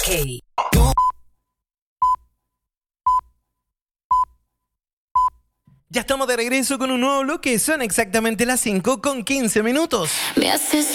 Ok. Ya estamos de regreso con un nuevo bloque. Son exactamente las 5:15. Me haces